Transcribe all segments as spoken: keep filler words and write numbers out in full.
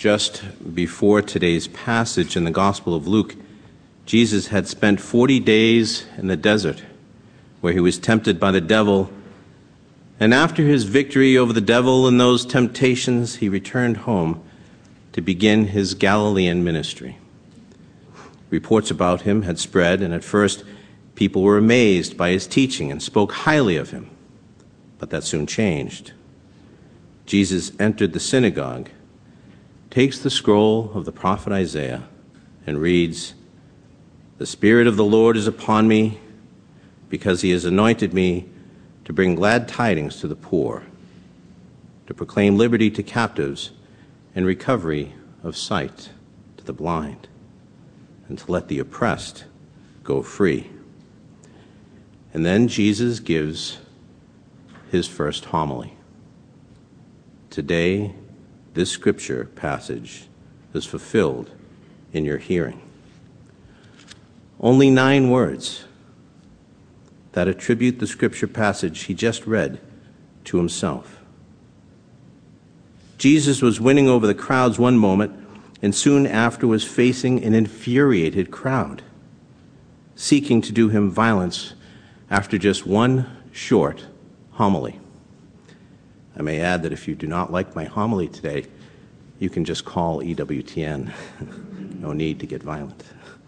Just before today's passage in the Gospel of Luke, Jesus had spent forty days in the desert where he was tempted by the devil. And after his victory over the devil and those temptations, he returned home to begin his Galilean ministry. Reports about him had spread, and at first people were amazed by his teaching and spoke highly of him. But that soon changed. Jesus entered the synagogue, takes the scroll of the prophet Isaiah, and reads, "The Spirit of the Lord is upon me, because he has anointed me to bring glad tidings to the poor, to proclaim liberty to captives and recovery of sight to the blind, and to let the oppressed go free." And then Jesus gives his first homily. Today, this scripture passage is fulfilled in your hearing. Only nine words that attribute the scripture passage he just read to himself. Jesus was winning over the crowds one moment, and soon after was facing an infuriated crowd, seeking to do him violence after just one short homily. I may add that if you do not like my homily today, you can just call E W T N. No need to get violent.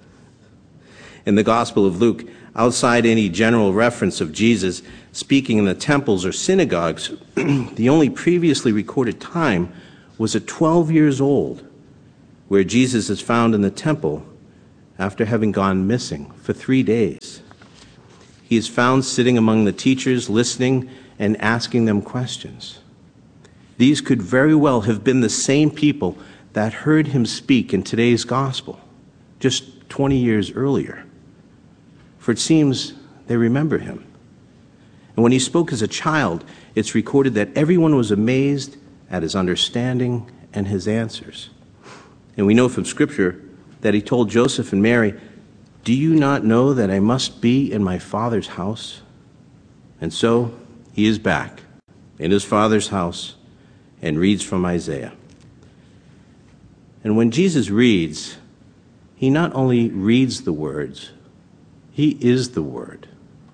In the Gospel of Luke, outside any general reference of Jesus speaking in the temples or synagogues, the only previously recorded time was at twelve years old, where Jesus is found in the temple after having gone missing for three days. He is found sitting among the teachers, listening and asking them questions. These could very well have been the same people that heard him speak in today's gospel just twenty years earlier. For it seems they remember him. And when he spoke as a child, it's recorded that everyone was amazed at his understanding and his answers. And we know from Scripture that he told Joseph and Mary, "Do you not know that I must be in my Father's house?" And so he is back in his Father's house and reads from Isaiah. And when Jesus reads, he not only reads the words, he is the Word.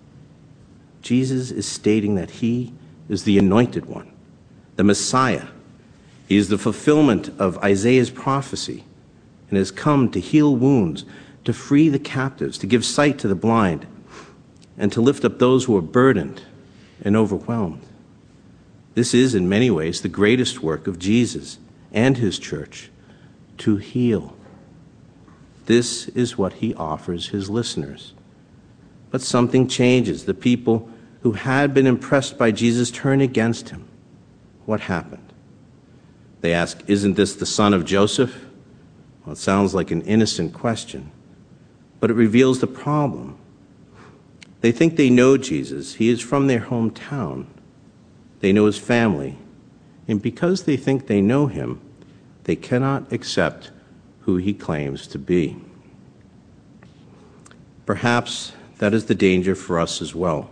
Jesus is stating that he is the Anointed One, the Messiah. He is the fulfillment of Isaiah's prophecy and has come to heal wounds, to free the captives, to give sight to the blind, and to lift up those who are burdened and overwhelmed. This is, in many ways, the greatest work of Jesus and his church, to heal. This is what he offers his listeners. But something changes. The people who had been impressed by Jesus turn against him. What happened? They ask, "Isn't this the son of Joseph?" Well, it sounds like an innocent question, but it reveals the problem. They think they know Jesus. He is from their hometown. They know his family. And because they think they know him, they cannot accept who he claims to be. Perhaps that is the danger for us as well.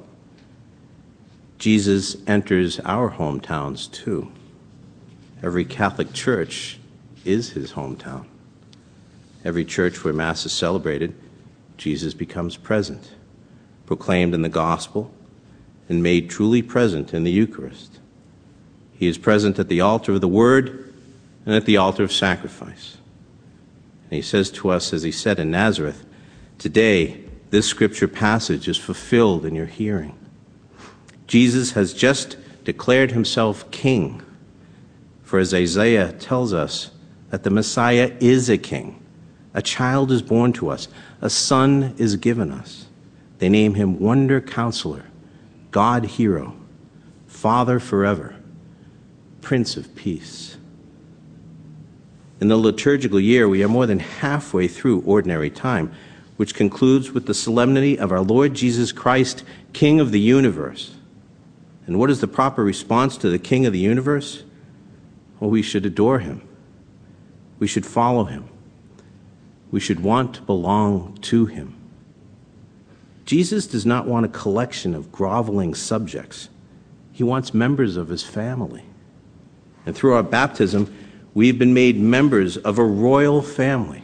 Jesus enters our hometowns too. Every Catholic church is his hometown. Every church where Mass is celebrated, Jesus becomes present, proclaimed in the gospel, and made truly present in the Eucharist. He is present at the altar of the Word and at the altar of sacrifice. And he says to us, as he said in Nazareth, "Today, this scripture passage is fulfilled in your hearing." Jesus has just declared himself king. For as Isaiah tells us that the Messiah is a king, a child is born to us, a son is given us. They name him Wonder Counselor, God Hero, Father Forever, Prince of Peace. In the liturgical year, we are more than halfway through ordinary time, which concludes with the solemnity of our Lord Jesus Christ, King of the universe. And what is the proper response to the King of the universe? Well, we should adore him. We should follow him. We should want to belong to him. Jesus does not want a collection of groveling subjects. He wants members of his family. And through our baptism, We've been made members of a royal family.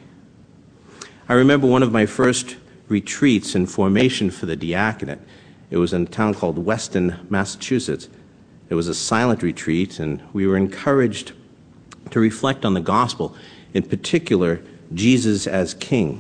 I remember one of my first retreats in formation for the diaconate. It was in a town called Weston, Massachusetts. It was a silent retreat, and we were encouraged to reflect on the gospel, in particular, Jesus as King.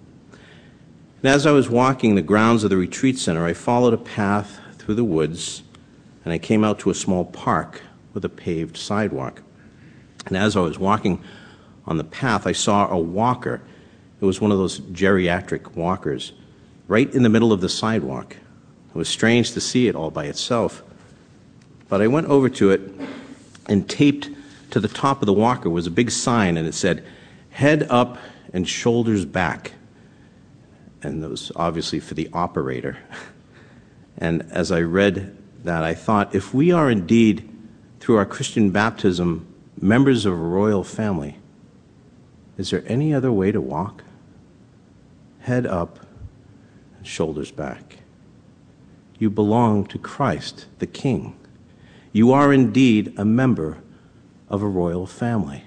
And as I was walking the grounds of the retreat center, I followed a path through the woods, and I came out to a small park with a paved sidewalk. And as I was walking on the path, I saw a walker. It was one of those geriatric walkers, right in the middle of the sidewalk. It was strange to see it all by itself. But I went over to it, and taped to the top of the walker was a big sign, and it said, "Head up and shoulders back." And that was obviously for the operator. And as I read that, I thought, if we are indeed, through our Christian baptism, members of a royal family, is there any other way to walk? Head up and shoulders back. You belong to Christ, the King. You are indeed a member of a royal family.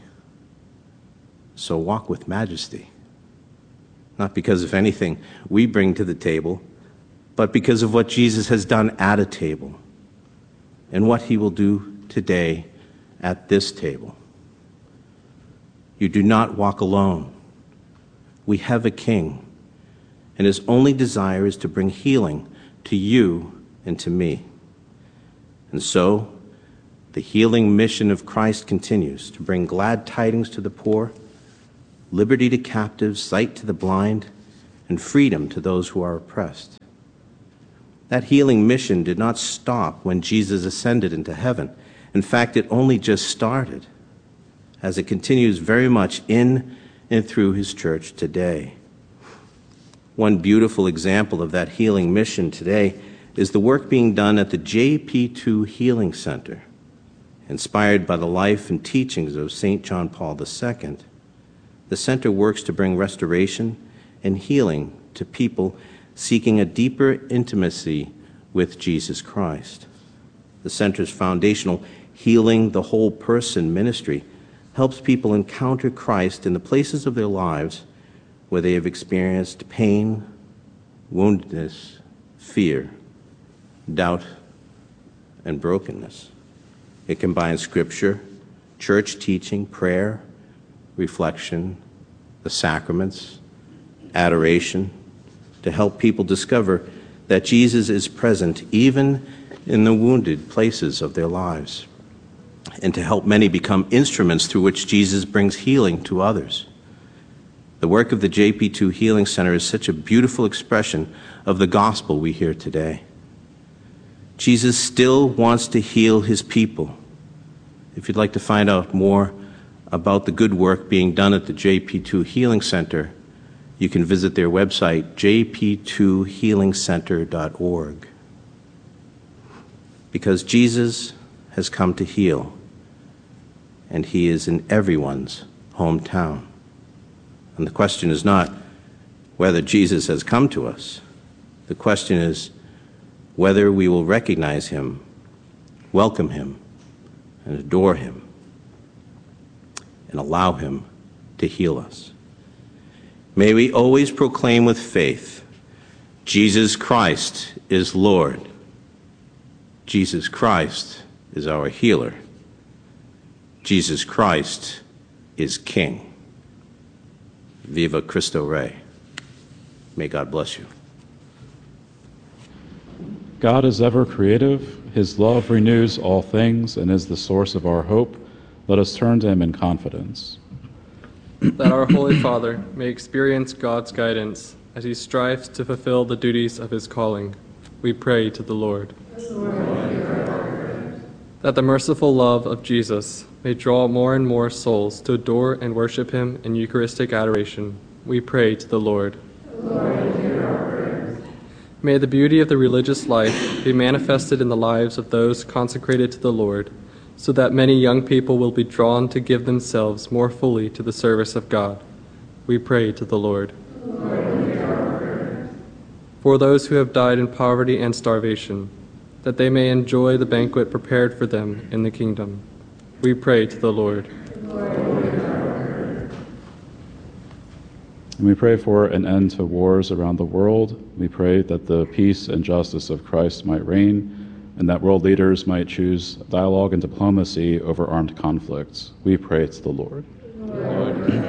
So walk with majesty. Not because of anything we bring to the table, but because of what Jesus has done at a table and what he will do today at this table. You do not walk alone. We have a King, and his only desire is to bring healing to you and to me. And so, the healing mission of Christ continues to bring glad tidings to the poor, liberty to captives, sight to the blind, and freedom to those who are oppressed. That healing mission did not stop when Jesus ascended into heaven. In fact, it only just started, as it continues very much in and through his church today. One beautiful example of that healing mission today is the work being done at the J P two Healing Center. Inspired by the life and teachings of Saint John Paul the Second, the center works to bring restoration and healing to people seeking a deeper intimacy with Jesus Christ. The center's foundational Healing the Whole Person ministry helps people encounter Christ in the places of their lives where they have experienced pain, woundedness, fear, doubt, and brokenness. It combines scripture, church teaching, prayer, reflection, the sacraments, adoration, to help people discover that Jesus is present even in the wounded places of their lives, and to help many become instruments through which Jesus brings healing to others. The work of the J P two Healing Center is such a beautiful expression of the gospel we hear today. Jesus still wants to heal his people. If you'd like to find out more about the good work being done at the J P two Healing Center, you can visit their website, j p two healing center dot org. Because Jesus has come to heal, and he is in everyone's hometown. And the question is not whether Jesus has come to us. The question is whether we will recognize him, welcome him, and adore him, and allow him to heal us. May we always proclaim with faith, Jesus Christ is Lord. Jesus Christ is our healer. Jesus Christ is King. Viva Cristo Rey. May God bless you. God is ever creative. His love renews all things and is the source of our hope. Let us turn to him in confidence. That our Holy Father may experience God's guidance as he strives to fulfill the duties of his calling. We pray to the Lord. That the merciful love of Jesus may draw more and more souls to adore and worship him in Eucharistic adoration. We pray to the Lord. Lord, hear our prayers. May the beauty of the religious life be manifested in the lives of those consecrated to the Lord, so that many young people will be drawn to give themselves more fully to the service of God. We pray to the Lord. Lord, hear our prayers. For those who have died in poverty and starvation, that they may enjoy the banquet prepared for them in the kingdom. We pray to the Lord. Lord, And we pray for an end to wars around the world. We pray that the peace and justice of Christ might reign, and that world leaders might choose dialogue and diplomacy over armed conflicts. We pray to the Lord. Lord,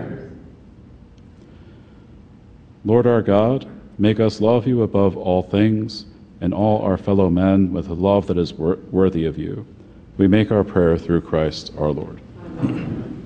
Lord our God, make us love you above all things, and all our fellow men with a love that is wor- worthy of you. We make our prayer through Christ our Lord.